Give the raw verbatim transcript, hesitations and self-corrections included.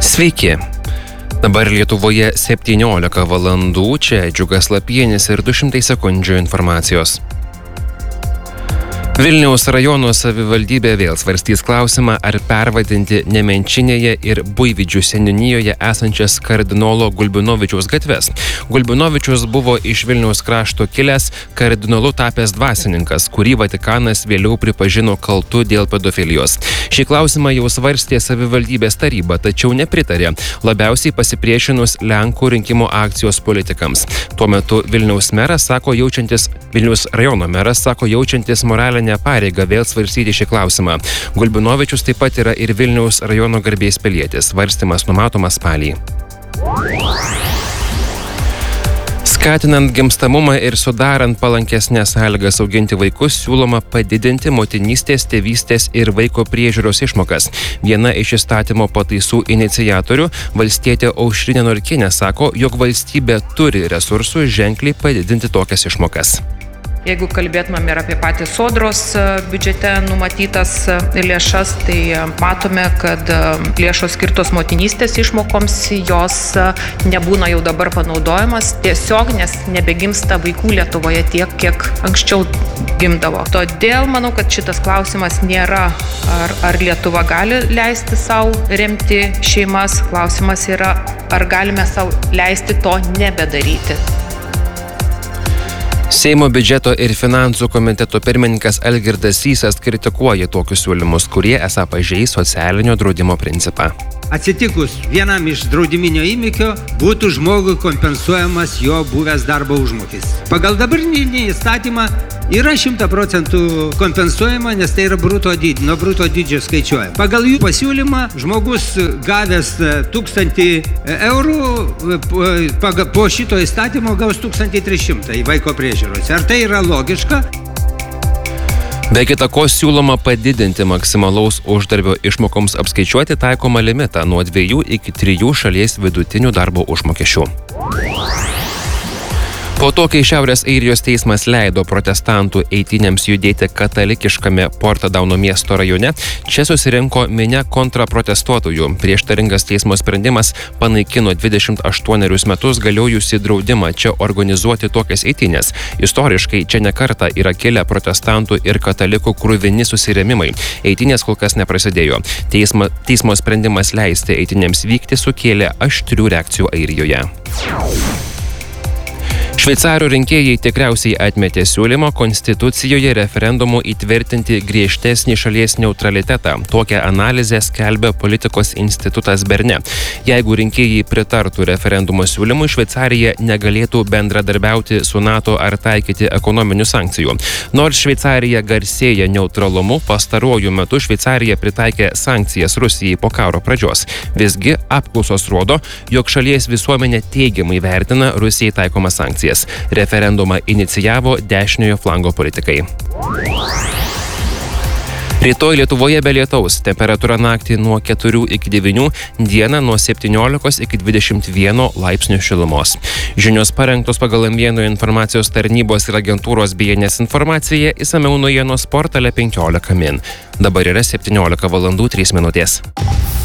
Sveiki. Dabar Lietuvoje septyniolika valandų, čia Džiugas Lapienis ir du šimtai sekundžių informacijos. Vilniaus rajono savivaldybė vėl svarstys klausimą, ar pervadinti Nemenčinėje ir Buivydžių seniūnijoje esančias kardinolo Gulbinovičiaus gatves. Gulbinovičius buvo iš Vilniaus krašto kilęs, kardinolu tapęs dvasininkas, kurį Vatikanas vėliau pripažino kaltu dėl pedofilijos. Šį klausimą jau svarstė savivaldybės taryba, tačiau nepritarė, labiausiai pasipriešinus Lenkų rinkimų akcijos politikams. Tuo metu Vilniaus meras sako jaučiantis, Vilniaus rajono meras sako jaučiantis moralinę pareigą vėl svarstyti šį klausimą. Gulbinovičius taip pat yra ir Vilniaus rajono garbės pilietis. Svarstymas numatomas spalį. Skatinant gimstamumą ir sudarant palankesnės sąlygas auginti vaikus, siūloma padidinti motinystės, tėvystės ir vaiko priežiūros išmokas. Viena iš įstatymo pataisų iniciatorių, valstietė Aušrinė Norkienė, sako, jog valstybė turi resursų ženkliai padidinti tokias išmokas. Jeigu kalbėtumėm ir apie patį sodros biudžete numatytas lėšas, tai matome, kad lėšos skirtos motinystės išmokoms, jos nebūna jau dabar panaudojamas tiesiog, nes nebegimsta vaikų Lietuvoje tiek, kiek anksčiau gimdavo. Todėl manau, kad šitas klausimas nėra, ar, ar Lietuva gali leisti savo remti šeimas. Klausimas yra, ar galime savo leisti to nebedaryti. Seimo biudžeto ir finansų komiteto pirmininkas Algirdas Sysas kritikuoja tokius siūlymus, kurie esą pažeis socialinio draudimo principą. Atsitikus vienam iš draudiminio įvykio būtų žmogui kompensuojamas jo buvęs darbo užmokestis. Pagal dabartinį įstatymą yra šimta procentų kompensuojama, nes tai yra bruto dydžio, nuo bruto dydžio skaičiuoja. Pagal jų pasiūlymą žmogus gavęs tūkstantį eurų po šito įstatymo gaus tūkstantį tris šimtus vaiko priežiūros. Ar tai yra logiška? Be kita ko siūloma padidinti maksimalaus uždarbio išmokoms apskaičiuoti taikomą limitą nuo dviejų iki trijų šalies vidutinių darbo užmokesčių. Po to, kai Šiaurės Airijos teismas leido protestantų eitynėms judėti katalikiškame Portadauno miesto rajone, čia susirinko minia kontraprotestuotojų. Prieštaringas teismo sprendimas panaikino dvidešimt aštuonerius metus galiojusį draudimą čia organizuoti tokias eitynės. Istoriškai čia ne kartą yra kilę protestantų ir katalikų kruvini susirėmimai. Eitynės kol kas neprasidėjo. Teisma, teismo sprendimas leisti eitynėms vykti sukėlė aštrių reakcijų Airijoje. Šveicarų rinkėjai tikriausiai atmetė siūlymą konstitucijoje referendumu įtvirtinti griežtesnį šalies neutralitetą. Tokią analizę skelbia politikos institutas Berne. Jeigu rinkėjai pritartų referendumo siūlymui, Šveicarija negalėtų bendradarbiauti su NATO ar taikyti ekonominių sankcijų. Nors Šveicarija garsėja neutralumu, pastaruoju metu Šveicarija pritaikė sankcijas Rusijai po karo pradžios. Visgi apklausos rodo, jog šalies visuomenė teigiamai vertina Rusijai taikomas sankcijas. Referendumą inicijavo dešiniojo flango politikai. Rytoj Lietuvoje be lietaus, temperatūra naktį nuo keturių iki devynių, dieną nuo septyniolikos iki dvidešimt vieno laipsnių šilumos. Žinios parengtos pagal M vieno informacijos tarnybos ir agentūros B N S informaciją, išsamiau naujienos portale penkiolika min. Dabar yra septyniolika valandų trys minutės.